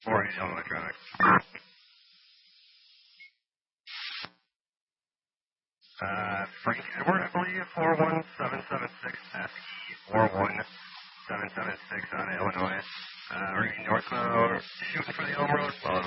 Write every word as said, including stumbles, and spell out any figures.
four eighty Illinois traffic. Uh, Frank Edward, I believe, four one seven seven six S E four one seven seven six out of Illinois. Uh, we're getting northbound, shooting for the Elm Road, followed